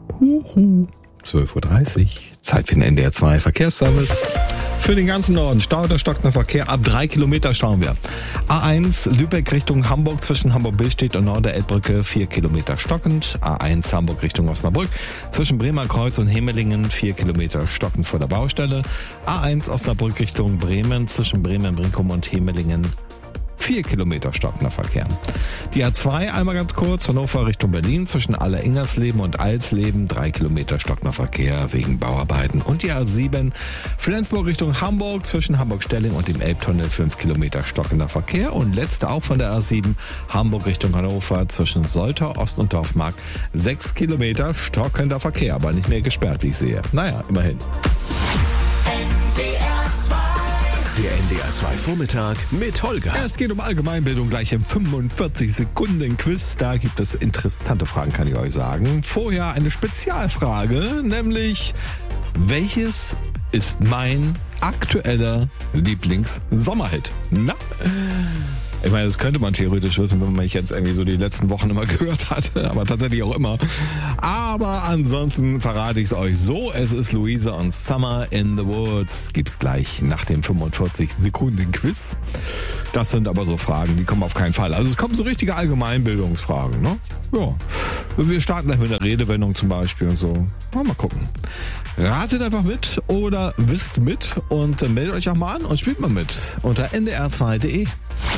12:30 Uhr. Zeit für den NDR 2 Verkehrsservice. Für den ganzen Norden staut der stockende Verkehr. Ab 3 Kilometer stauen wir. A1 Lübeck Richtung Hamburg zwischen Hamburg-Billstedt und Nord-der-Elbbrücke 4 Kilometer stockend. A1 Hamburg Richtung Osnabrück zwischen Bremer Kreuz und Hemelingen 4 Kilometer stockend vor der Baustelle. A1 Osnabrück Richtung Bremen zwischen Bremen-Brinkum und Hemelingen 4 Kilometer stockender Verkehr. Die A2 einmal ganz kurz, Hannover Richtung Berlin zwischen Aller-Ingersleben und Alsleben 3 Kilometer stockender Verkehr wegen Bauarbeiten. Und die A7 Flensburg Richtung Hamburg zwischen Hamburg-Stelling und dem Elbtunnel 5 Kilometer stockender Verkehr. Und letzte auch von der A7 Hamburg Richtung Hannover zwischen Soltau Ost und Dorfmark 6 Kilometer stockender Verkehr, aber nicht mehr gesperrt, wie ich sehe. Naja, immerhin. Der NDR 2 Vormittag mit Holger. Es geht um Allgemeinbildung gleich im 45-Sekunden-Quiz. Da gibt es interessante Fragen, kann ich euch sagen. Vorher eine Spezialfrage, nämlich welches ist mein aktueller Lieblings-Sommerhit? Na? Ich meine, das könnte man theoretisch wissen, wenn man mich jetzt irgendwie so die letzten Wochen immer gehört hat, aber tatsächlich auch immer. Aber ansonsten verrate ich es euch so. Es ist Louisa und Summer in the Woods. Gibt's gleich nach dem 45-Sekunden-Quiz. Das sind aber so Fragen, die kommen auf keinen Fall. Also es kommen so richtige Allgemeinbildungsfragen, ne? Ja. Wir starten gleich mit der Redewendung zum Beispiel und so. Mal gucken. Ratet einfach mit oder wisst mit und meldet euch auch mal an und spielt mal mit unter ndr2.de.